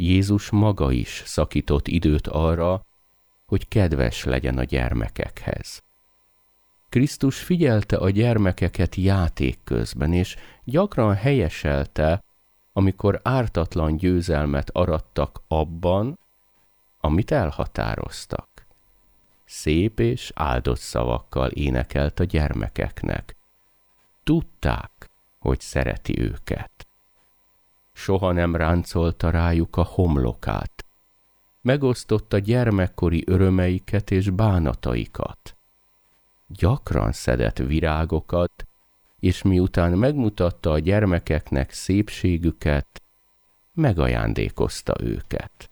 Jézus maga is szakított időt arra, hogy kedves legyen a gyermekekhez. Krisztus figyelte a gyermekeket játék közben, és gyakran helyeselte, amikor ártatlan győzelmet arattak abban, amit elhatároztak. Szép és áldott szavakkal énekelt a gyermekeknek. Tudták, hogy szereti őket. Soha nem ráncolta rájuk a homlokát. Megosztotta gyermekkori örömeiket és bánataikat. Gyakran szedett virágokat, és miután megmutatta a gyermekeknek szépségüket, megajándékozta őket.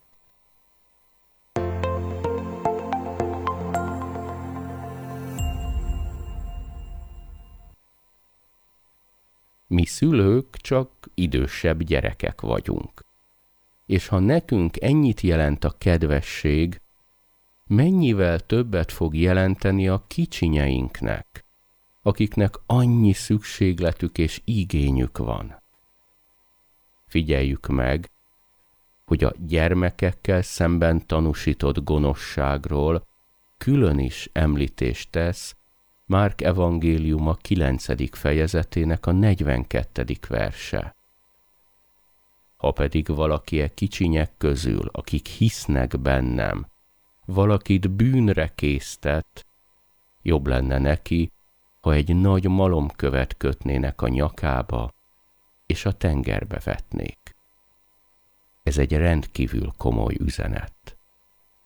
Mi szülők csak idősebb gyerekek vagyunk. És ha nekünk ennyit jelent a kedvesség, mennyivel többet fog jelenteni a kicsinyeinknek, akiknek annyi szükségletük és igényük van. Figyeljük meg, hogy a gyermekekkel szemben tanúsított gonoszságról külön is említést tesz Márk evangéliuma 9. fejezetének a 42. verse. Ha pedig valaki e kicsinyek közül, akik hisznek bennem, valakit bűnre késztet, jobb lenne neki, ha egy nagy malomkövet kötnének a nyakába, és a tengerbe vetnék. Ez egy rendkívül komoly üzenet.